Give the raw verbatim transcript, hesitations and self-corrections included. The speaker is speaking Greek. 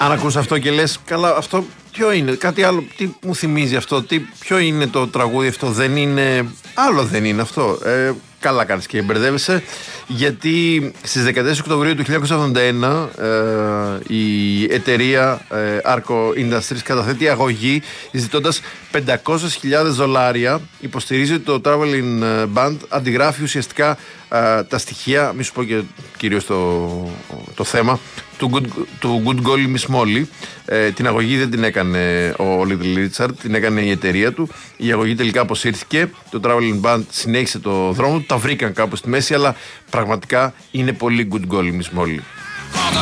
Αν ακούς αυτό και λες, καλά, αυτό ποιο είναι, κάτι άλλο, τι μου θυμίζει αυτό, τι, ποιο είναι το τραγούδι αυτό, δεν είναι, άλλο δεν είναι αυτό. Ε, καλά κάνεις και μπερδεύεσαι, γιατί στις δεκατέσσερις Οκτωβρίου του χίλια εννιακόσια εβδομήντα ένα ε, η εταιρεία ε, Arco Industries καταθέτει αγωγή ζητώντας πεντακόσιες χιλιάδες δολάρια. Υποστηρίζει το Traveling Band, αντιγράφει ουσιαστικά ε, τα στοιχεία, μη σου πω και κυρίως το, το θέμα του Good, του Good Golly Miss Molly. Ε, την αγωγή δεν την έκανε ο Little Richard, την έκανε η εταιρεία του. Η αγωγή τελικά αποσύρθηκε. Το Traveling Band συνέχισε το δρόμο του. Τα βρήκαν κάπου στη μέση, αλλά πραγματικά είναι πολύ Good Golly Miss Molly.